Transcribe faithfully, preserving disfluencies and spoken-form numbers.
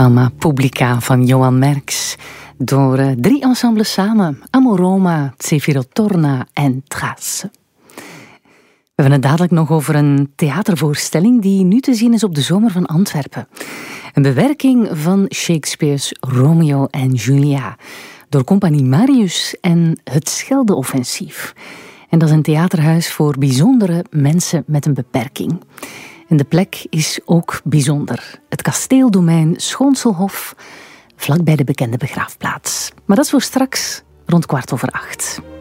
Fama Publica van Johan Merks. Door uh, drie ensembles samen. Amoroma, Zefirotorna en Trace. We hebben het dadelijk nog over een theatervoorstelling die nu te zien is op de Zomer van Antwerpen. Een bewerking van Shakespeare's Romeo en Julia. Door Compagnie Marius en Het Schelde-offensief. En dat is een theaterhuis voor bijzondere mensen met een beperking. En de plek is ook bijzonder. Het kasteeldomein Schoonselhof, vlakbij de bekende begraafplaats. Maar dat is voor straks, rond kwart over acht.